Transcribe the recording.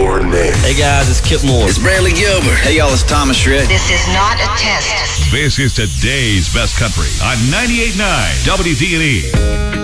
your name. Hey guys, it's Kip Moore. It's Bradley Gilbert. Hey y'all, it's Thomas Shred. This is not a test. This is today's best country on 98.9 WD&E.